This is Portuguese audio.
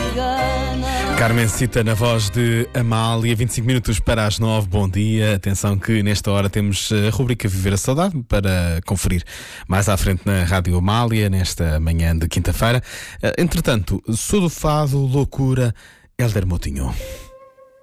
Carmencita na voz de Amália, 25 minutos para as 9, bom dia. Atenção que nesta hora temos a rubrica Viver a Saudade para conferir mais à frente na Rádio Amália, nesta manhã de quinta-feira. Entretanto, sou do fado, loucura, Hélder Moutinho.